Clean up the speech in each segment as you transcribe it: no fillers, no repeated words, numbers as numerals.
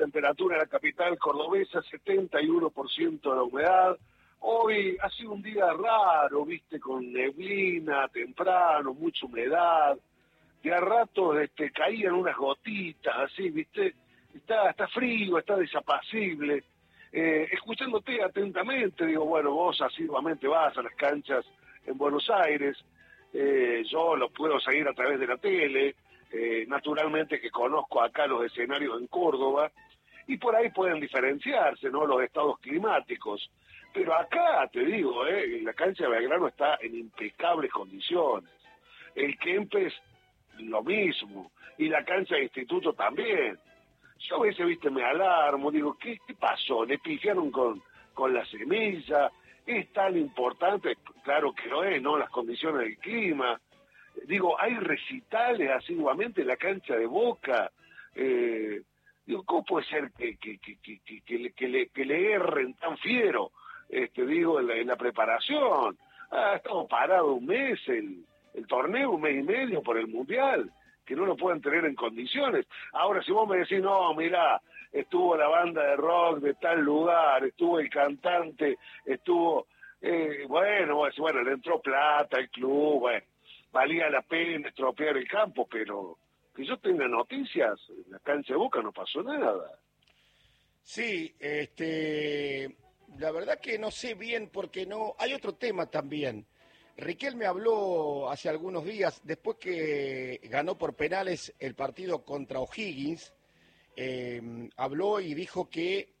Temperatura en la capital cordobesa, 71% de la humedad. Hoy ha sido un día raro, viste, con neblina temprano, mucha humedad. De a rato caían unas gotitas, así, viste. Está frío, está desapacible. Escuchándote atentamente, digo, bueno, vos asiduamente vas a las canchas en Buenos Aires. Yo lo puedo seguir a través de la tele. Naturalmente que conozco acá los escenarios en Córdoba. Y por ahí pueden diferenciarse, ¿no?, los estados climáticos. Pero acá, te digo, la cancha de Belgrano está en impecables condiciones. El Kempes, lo mismo. Y la cancha de Instituto también. Yo a veces, viste, me alarmo, digo, ¿qué pasó? ¿Le pifiaron con la semilla? ¿Es tan importante? Claro que lo es, ¿no?, las condiciones del clima. Digo, hay recitales asiduamente en la cancha de Boca. Digo, ¿cómo puede ser que le erren tan fiero, en la preparación? Estamos parados un mes, el torneo, un mes y medio por el Mundial, que no lo pueden tener en condiciones. Ahora, si vos me decís, no, mirá, estuvo la banda de rock de tal lugar, estuvo el cantante, estuvo, bueno, le entró plata al club, bueno, valía la pena estropear el campo, pero que yo tenga noticias, en la cancha de Boca no pasó nada. Sí, la verdad que no sé bien porque no, hay otro tema también. Riquelme habló hace algunos días, después que ganó por penales el partido contra O'Higgins, habló y dijo que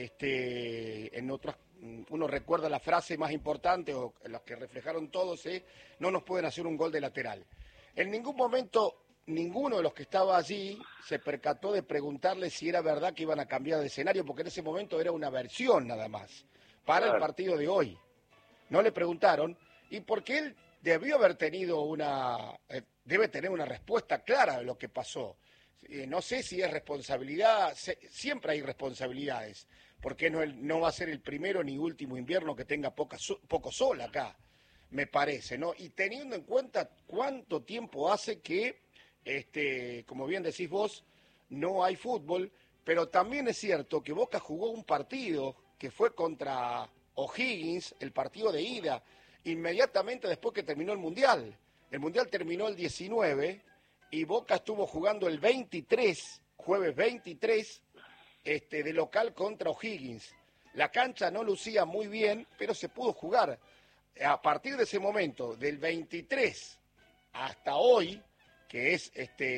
en otras, uno recuerda la frase más importante, o las que reflejaron todos, no nos pueden hacer un gol de lateral. En ningún momento ninguno de los que estaba allí se percató de preguntarle si era verdad que iban a cambiar de escenario, porque en ese momento era una versión nada más, para el partido de hoy. No le preguntaron, y porque él debió haber tenido debe tener una respuesta clara de lo que pasó. No sé si es responsabilidad, siempre hay responsabilidades, porque no va a ser el primero ni último invierno que tenga poco sol acá, me parece, ¿no? Y teniendo en cuenta cuánto tiempo hace que, como bien decís vos, no hay fútbol, pero también es cierto que Boca jugó un partido que fue contra O'Higgins, el partido de ida, inmediatamente después que terminó el Mundial. El Mundial terminó el 19 y Boca estuvo jugando el 23, jueves 23, de local contra O'Higgins. La cancha no lucía muy bien, pero se pudo jugar. A partir de ese momento, del 23 hasta hoy, que es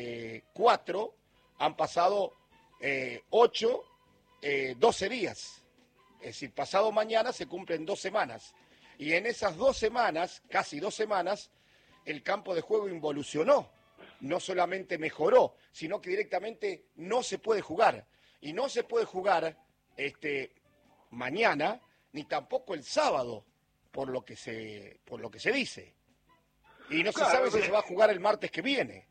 4, han pasado 8, 12 días. Es decir, pasado mañana se cumplen 2 semanas. Y en esas 2 semanas, casi 2 semanas, el campo de juego involucionó. No solamente mejoró, sino que directamente no se puede jugar. Y no se puede jugar mañana, ni tampoco el sábado, por lo que se dice. Y no se sabe si se va a jugar el martes que viene.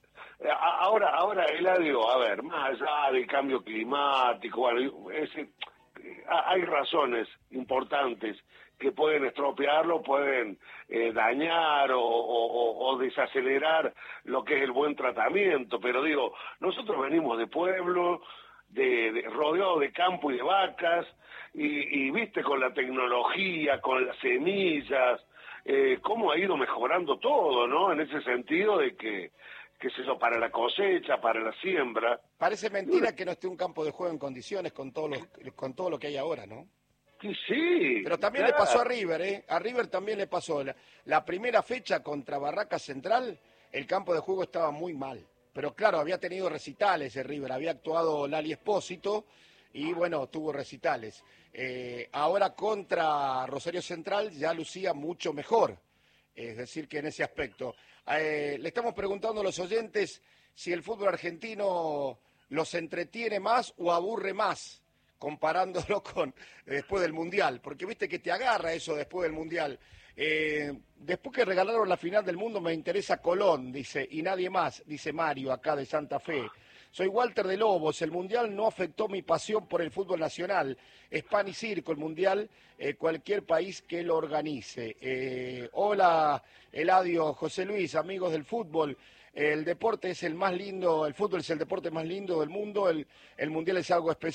Ahora, Eladio, a ver, más allá del cambio climático, bueno, hay razones importantes que pueden estropearlo, pueden dañar o desacelerar lo que es el buen tratamiento, pero digo, nosotros venimos de pueblo, rodeado de campo y de vacas, y viste, con la tecnología, con las semillas, cómo ha ido mejorando todo, ¿no? En ese sentido de que, qué sé yo, para la cosecha, para la siembra. Parece mentira que no esté un campo de juego en condiciones con todo lo que hay ahora, ¿no? Sí. Pero también claro, le pasó a River, ¿eh? A River también le pasó. La primera fecha contra Barraca Central, el campo de juego estaba muy mal. Pero claro, había tenido recitales el River, había actuado Lali Espósito y bueno, tuvo recitales. Ahora contra Rosario Central ya lucía mucho mejor. Es decir, que en ese aspecto. Le estamos preguntando a los oyentes si el fútbol argentino los entretiene más o aburre más, comparándolo con después del Mundial, porque viste que te agarra eso después del Mundial. Después que regalaron la final del mundo me interesa Colón, dice, y nadie más, dice Mario acá de Santa Fe. Soy Walter de Lobos, el Mundial no afectó mi pasión por el fútbol nacional, es pan y circo el Mundial, cualquier país que lo organice. Hola Eladio, José Luis, amigos del fútbol, el deporte es el más lindo, el fútbol es el deporte más lindo del mundo, el mundial es algo especial.